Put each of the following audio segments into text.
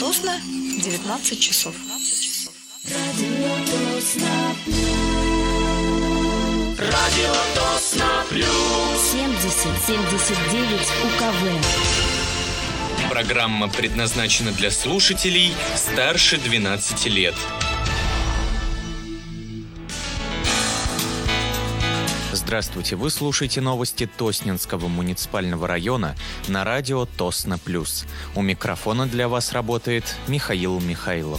Тосно, 19 часов. Радио Тосно Плюс. 70-79 УКВ. Программа предназначена для слушателей старше 12 лет. Здравствуйте, вы слушаете новости Тосненского муниципального района на радио Тосно Плюс. У микрофона для вас работает Михаил Михайлов.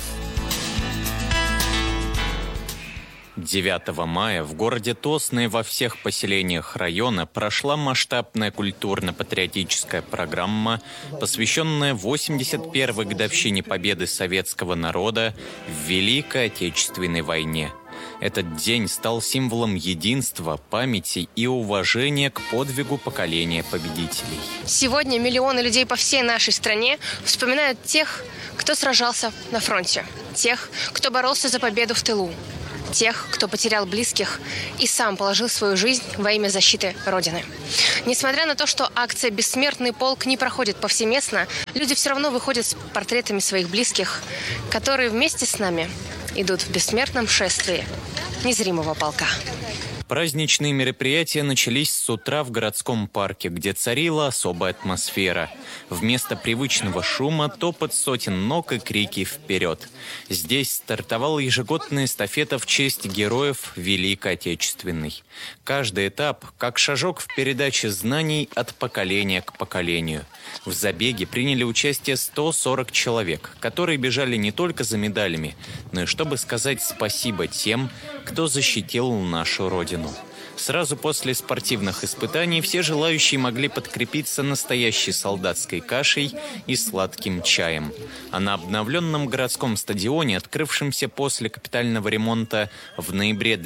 9 мая в городе Тосно и во всех поселениях района прошла масштабная культурно-патриотическая программа, посвященная 81-й годовщине победы советского народа в Великой Отечественной войне. Этот день стал символом единства, памяти и уважения к подвигу поколения победителей. Сегодня миллионы людей по всей нашей стране вспоминают тех, кто сражался на фронте, тех, кто боролся за победу в тылу, тех, кто потерял близких и сам положил свою жизнь во имя защиты Родины. Несмотря на то, что акция «Бессмертный полк» не проходит повсеместно, люди все равно выходят с портретами своих близких, которые вместе с нами идут в бессмертном шествии незримого полка. Праздничные мероприятия начались с утра в городском парке, где царила особая атмосфера. Вместо привычного шума топот сотен ног и крики «Вперед!». Здесь стартовала ежегодная эстафета в честь героев Великой Отечественной. Каждый этап как шажок в передаче знаний от поколения к поколению. В забеге приняли участие 140 человек, которые бежали не только за медалями, но и чтобы сказать спасибо тем, кто защитил нашу Родину. Сразу после спортивных испытаний все желающие могли подкрепиться настоящей солдатской кашей и сладким чаем. А на обновленном городском стадионе, открывшемся после капитального ремонта в ноябре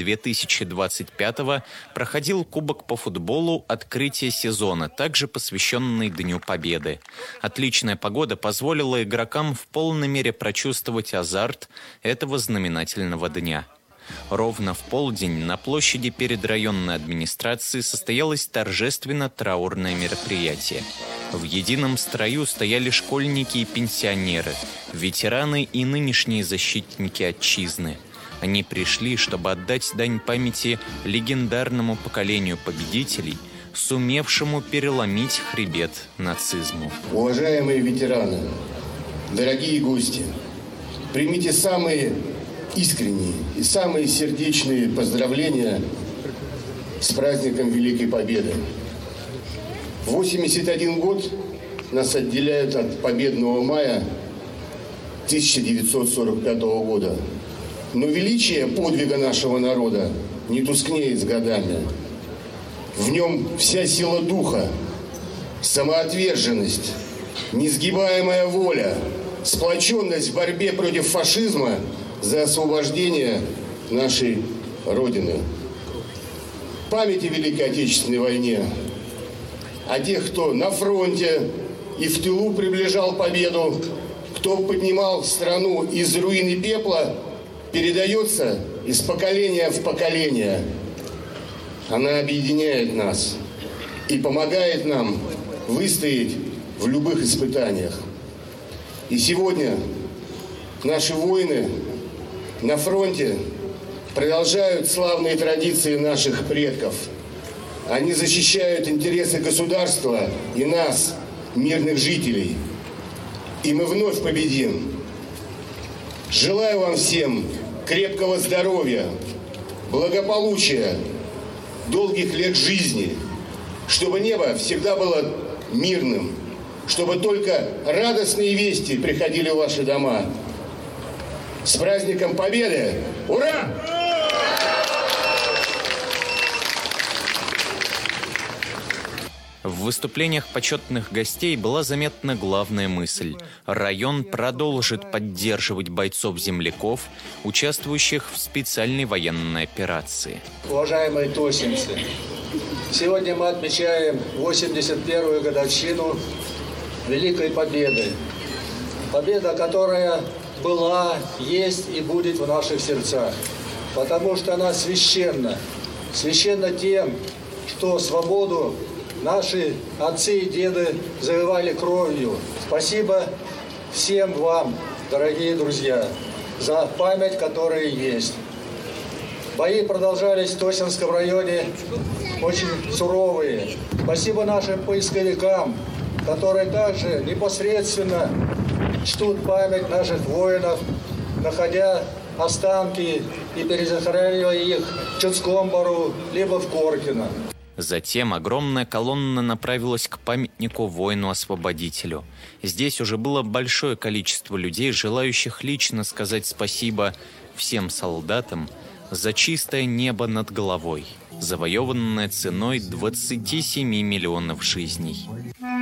2025-го, проходил Кубок по футболу открытия сезона, также посвященный Дню Победы. Отличная погода позволила игрокам в полной мере прочувствовать азарт этого знаменательного дня. Ровно в полдень на площади перед районной администрацией состоялось торжественно-траурное мероприятие. В едином строю стояли школьники и пенсионеры, ветераны и нынешние защитники отчизны. Они пришли, чтобы отдать дань памяти легендарному поколению победителей, сумевшему переломить хребет нацизму. Уважаемые ветераны, дорогие гости, примите самые искренние и самые сердечные поздравления с праздником Великой Победы. 81 год нас отделяют от победного мая 1945 года. Но величие подвига нашего народа не тускнеет с годами. В нем вся сила духа, самоотверженность, несгибаемая воля, сплоченность в борьбе против фашизма за освобождение нашей Родины. Память о Великой Отечественной войне, о тех, кто на фронте и в тылу приближал победу, кто поднимал страну из руин и пепла, передается из поколения в поколение. Она объединяет нас и помогает нам выстоять в любых испытаниях. И сегодня наши воины на фронте продолжают славные традиции наших предков. Они защищают интересы государства и нас, мирных жителей. И мы вновь победим. Желаю вам всем крепкого здоровья, благополучия, долгих лет жизни, чтобы небо всегда было мирным, чтобы только радостные вести приходили в ваши дома. С праздником Победы! Ура! В выступлениях почетных гостей была заметна главная мысль. Район продолжит поддерживать бойцов-земляков, участвующих в специальной военной операции. Уважаемые тосненцы, сегодня мы отмечаем 81-ю годовщину Великой Победы. Победа, которая была, есть и будет в наших сердцах. Потому что она священна. Священна тем, что свободу наши отцы и деды завоевали кровью. Спасибо всем вам, дорогие друзья, за память, которая есть. Бои продолжались в Тосинском районе очень суровые. Спасибо нашим поисковикам, которые также непосредственно чтут память наших воинов, находя останки и перезахоранивая их в Чудском Бору, либо в Коркино. Затем огромная колонна направилась к памятнику воину-освободителю. Здесь уже было большое количество людей, желающих лично сказать спасибо всем солдатам за чистое небо над головой, завоеванное ценой 27 миллионов жизней.